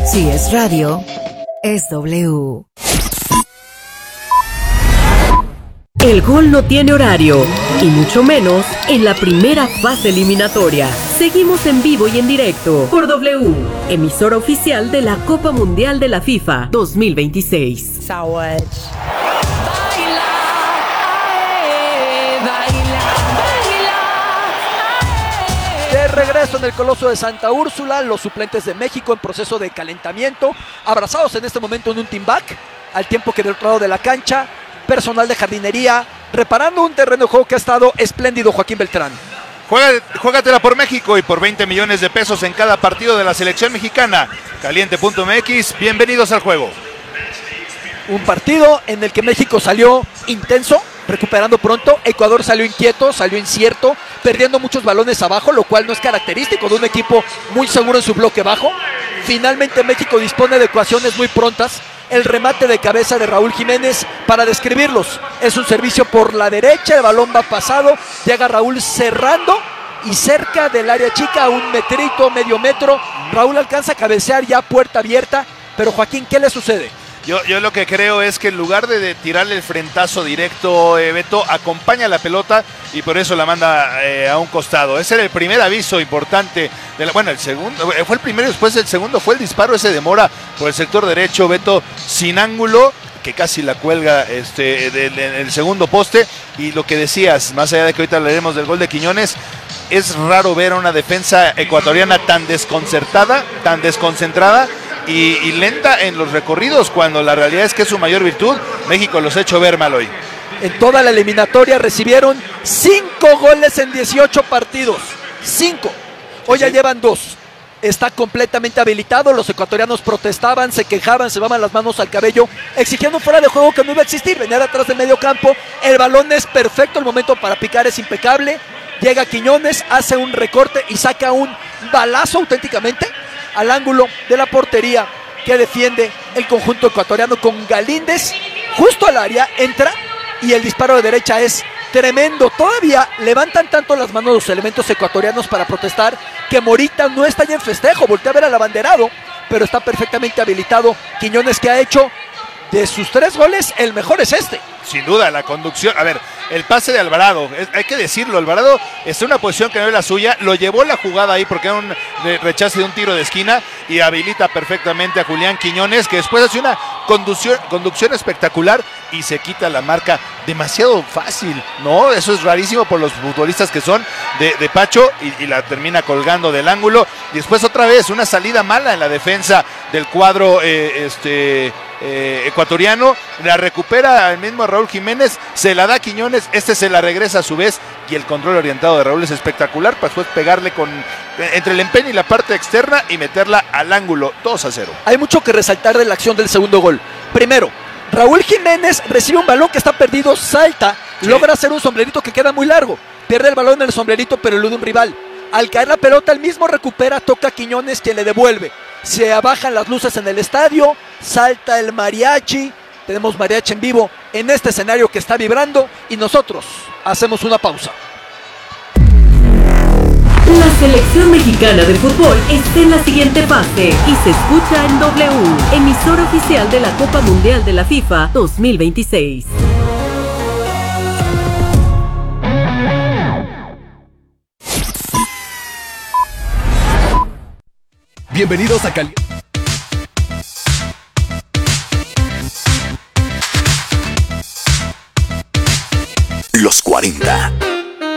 Si es radio, es W. El gol no tiene horario, y mucho menos en la primera fase eliminatoria. Seguimos en vivo y en directo por W, emisora oficial de la Copa Mundial de la FIFA 2026. Saúde. De regreso en el Coloso de Santa Úrsula, los suplentes de México en proceso de calentamiento, abrazados en este momento en un team back, al tiempo que del otro lado de la cancha, personal de jardinería, reparando un terreno de juego que ha estado espléndido. Joaquín Beltrán. Juégatela por México y por 20 millones de pesos en cada partido de la selección mexicana. Caliente.mx, bienvenidos al juego. Un partido en el que México salió intenso, recuperando pronto. Ecuador salió inquieto, salió incierto, perdiendo muchos balones abajo, lo cual no es característico de un equipo muy seguro en su bloque bajo. Finalmente México dispone de ecuaciones muy prontas. El remate de cabeza de Raúl Jiménez, para describirlos, es un servicio por la derecha, el balón va pasado, llega Raúl cerrando y cerca del área chica, a un metrito, medio metro, Raúl alcanza a cabecear ya puerta abierta. Pero Joaquín, ¿qué le sucede? Yo lo que creo es que en lugar de tirarle el frentazo directo, Beto acompaña la pelota y por eso la manda a un costado. Ese era el primer aviso importante. El segundo fue el primero, después el segundo fue el disparo ese de Mora por el sector derecho, Beto, sin ángulo, que casi la cuelga en el segundo poste. Y lo que decías, más allá de que ahorita hablaremos del gol de Quiñones, es raro ver a una defensa ecuatoriana tan desconcertada, tan desconcentrada y lenta en los recorridos, cuando la realidad es que es su mayor virtud. México los ha hecho ver mal hoy. En toda la eliminatoria recibieron 5 goles en 18 partidos. 5. Hoy ya llevan 2. Está completamente habilitado. Los ecuatorianos protestaban, se quejaban, se daban las manos al cabello, exigiendo un fuera de juego que no iba a existir. Venía de atrás del medio campo. El balón es perfecto, el momento para picar es impecable. Llega Quiñones, hace un recorte y saca un balazo auténticamente al ángulo de la portería que defiende el conjunto ecuatoriano, con Galíndez justo al área, entra y el disparo de derecha es tremendo. Todavía levantan tanto las manos los elementos ecuatorianos para protestar que Morita no está ya en festejo, voltea a ver al abanderado, pero está perfectamente habilitado. Quiñones, que ha hecho de sus 3 goles, el mejor es este. Sin duda, la conducción. A ver, el pase de Alvarado, hay que decirlo, Alvarado está en una posición que no es la suya, lo llevó la jugada ahí porque era un rechace de un tiro de esquina y habilita perfectamente a Julián Quiñones, que después hace una conducción espectacular y se quita la marca demasiado fácil, ¿no? Eso es rarísimo por los futbolistas que son de Pacho, y la termina colgando del ángulo. Y después otra vez una salida mala en la defensa del cuadro ecuatoriano, la recupera el mismo Raúl Jiménez, se la da a Quiñones, se la regresa a su vez, y el control orientado de Raúl es espectacular para después pegarle entre el empeine y la parte externa y meterla al ángulo. 2-0. Hay mucho que resaltar de la acción del segundo gol. Primero, Raúl Jiménez recibe un balón que está perdido, salta, logra hacer un sombrerito que queda muy largo, pierde el balón en el sombrerito pero elude un rival. Al caer la pelota, el mismo recupera, toca a Quiñones, quien le devuelve. Se abajan las luces en el estadio, salta el mariachi. Tenemos mariachi en vivo en este escenario que está vibrando, y nosotros hacemos una pausa. La selección mexicana de fútbol está en la siguiente fase y se escucha en W, emisora oficial de la Copa Mundial de la FIFA 2026. Bienvenidos a Cali. Los 40.